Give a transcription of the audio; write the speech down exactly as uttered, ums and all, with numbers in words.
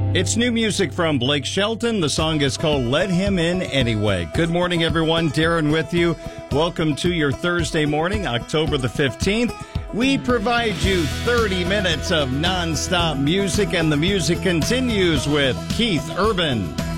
It's new music from Blake Shelton. The song is called Let Him In Anyway. Good morning, everyone. Darren with you. Welcome to your Thursday morning, October the fifteenth. We provide you thirty minutes of nonstop music, and the music continues with Keith Urban.